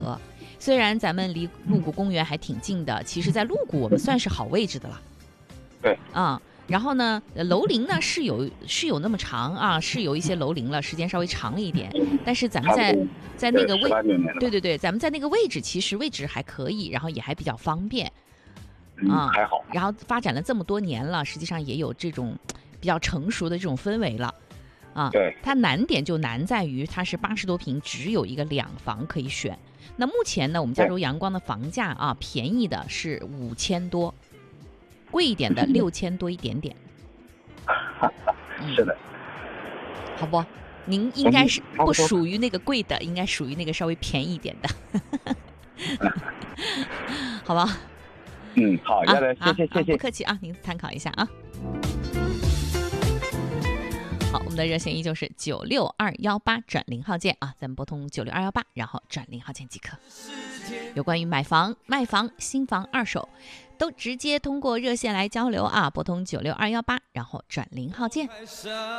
虽然咱们离鹿谷公园还挺近的，其实在鹿谷我们算是好位置的了。 对然后呢，楼龄呢是有那么长啊，是有一些楼龄了，时间稍微长了一点。但是咱们在那个位，对，咱们在那个位置，其实位置还可以，然后也还比较方便还好。 然后发展了这么多年了，实际上也有这种比较成熟的这种氛围了对， 它难点就难在于它是80多平，只有一个2房可以选。那目前呢，我们加州阳光的房价便宜的是5000多。贵一点的6000多一点点。 是的， 好不？您应该是不属于那个贵的，应该属于那个稍微便宜一点的。好吧？ 好，要的，谢谢， 不客气啊，您参考一下啊。好，我们的热线依旧是96218转0号键啊，咱们拨通96218，然后转0号键即可。有关于买房、卖房、新房、二手，都直接通过热线来交流啊，拨通96218，然后转0号键。